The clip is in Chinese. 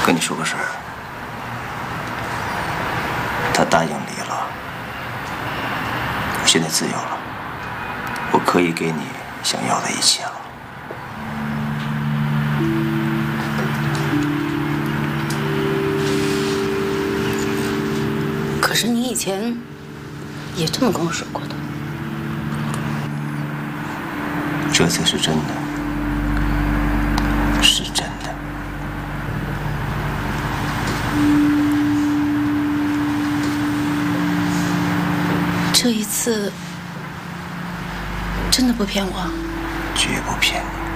跟你说个事儿，他答应离了，我现在自由了，我可以给你想要的一切了。 可是你以前也这么跟我说过的。 这才是真的，是真的。 这一次真的不骗我？ 绝不骗你。